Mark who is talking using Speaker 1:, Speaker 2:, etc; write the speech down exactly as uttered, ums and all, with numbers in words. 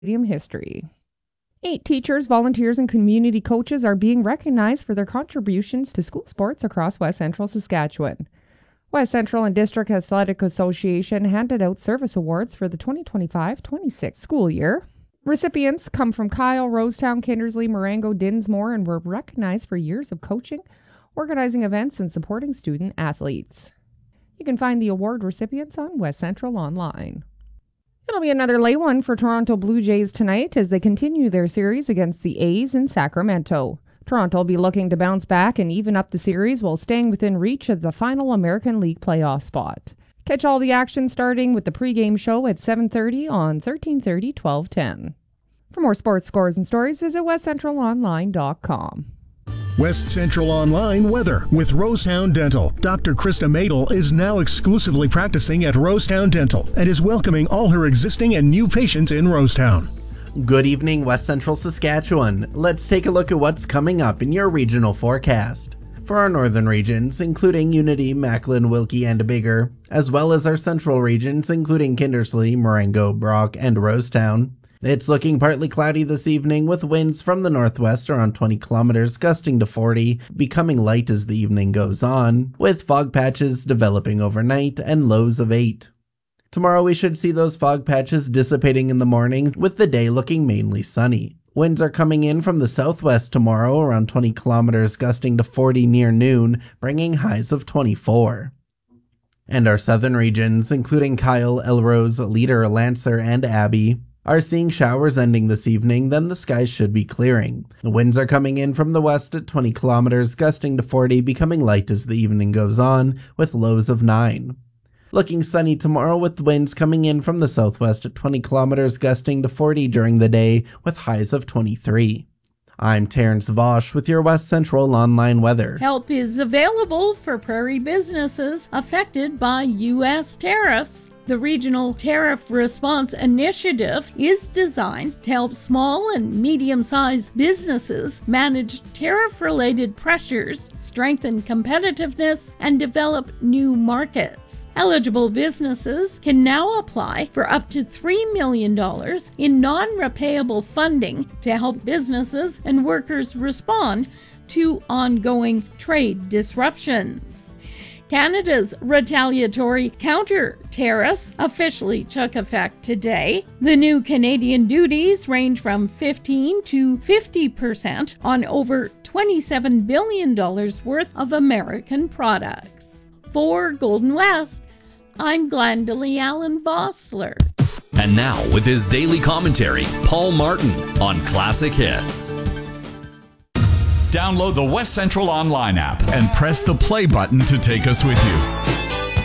Speaker 1: Stadium history. Eight teachers, volunteers, and community coaches are being recognized for their contributions to school sports across West Central Saskatchewan. West Central and District Athletic Association handed out service awards for the twenty twenty-five twenty-six school year. Recipients come from Kyle, Rosetown, Kindersley, Marengo, Dinsmore, and were recognized for years of coaching, organizing events, and supporting student athletes. You can find the award recipients on West Central online. It'll be another late one for Toronto Blue Jays tonight as they continue their series against the A's in Sacramento. Toronto will be looking to bounce back and even up the series while staying within reach of the final American League playoff spot. Catch all the action starting with the pregame show at seven thirty on thirteen thirty, twelve ten. For more sports scores and stories, visit west central online dot com.
Speaker 2: West Central Online weather with Rosetown Dental. Doctor Krista Madel is now exclusively practicing at Rosetown Dental and is welcoming all her existing and new patients in Rosetown.
Speaker 3: Good evening, West Central Saskatchewan. Let's take a look at what's coming up in your regional forecast. For our northern regions, including Unity, Macklin, Wilkie, and Biggar, as well as our central regions, including Kindersley, Marengo, Brock, and Rosetown, it's looking partly cloudy this evening with winds from the northwest around twenty kilometers gusting to forty, becoming light as the evening goes on, with fog patches developing overnight and lows of eight. Tomorrow we should see those fog patches dissipating in the morning with the day looking mainly sunny. Winds are coming in from the southwest tomorrow around twenty kilometers gusting to forty near noon, bringing highs of twenty-four. And our southern regions, including Kyle, Elrose, Leader, Lancer, and Abbey, are seeing showers ending this evening, then the skies should be clearing. The winds are coming in from the west at twenty kilometers, gusting to forty, becoming light as the evening goes on, with lows of nine. Looking sunny tomorrow with winds coming in from the southwest at twenty kilometers, gusting to forty during the day, with highs of twenty-three. I'm Terrence Vosch with your West Central Online weather.
Speaker 4: Help is available for prairie businesses affected by U S tariffs. The Regional Tariff Response Initiative is designed to help small and medium-sized businesses manage tariff-related pressures, strengthen competitiveness, and develop new markets. Eligible businesses can now apply for up to three million dollars in non-repayable funding to help businesses and workers respond to ongoing trade disruptions. Canada's retaliatory counter-tariffs officially took effect today. The new Canadian duties range from fifteen to fifty percent on over twenty-seven billion dollars worth of American products. For Golden West, I'm Glendalee Allen Vossler.
Speaker 5: And now, with his daily commentary, Paul Martin on Classic Hits.
Speaker 6: Download the West Central Online app and press the play button to take us with you.